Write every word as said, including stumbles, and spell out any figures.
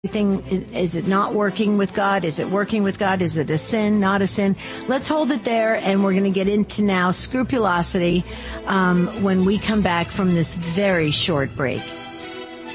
Thing, is it not working with God? Is it working with God? Is it a sin, not a sin? Let's hold it there, and we're going to get into now scrupulosity um, when we come back from this very short break.